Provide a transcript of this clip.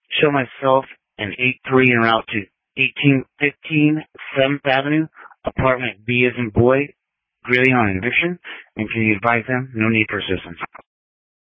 Show myself an 8-3 en route to 1815 7th Avenue, apartment B as in boy, Greeley on eviction, and can you advise them? No need for assistance.